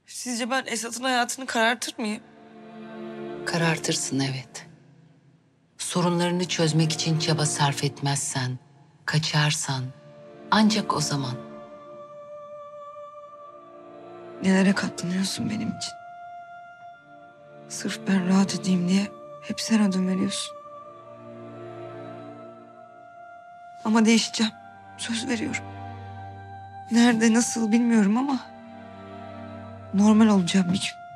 Sizce ben Esat'ın hayatını karartır mıyım? Karartırsın, evet. Sorunlarını çözmek için çaba sarf etmezsen, kaçarsan ancak o zaman. Nelere katlanıyorsun benim için? Sırf ben rahat edeyim diye hep sen ödün veriyorsun. Ama değişeceğim. Söz veriyorum. Nerede, nasıl bilmiyorum ama normal olacağım bir gün.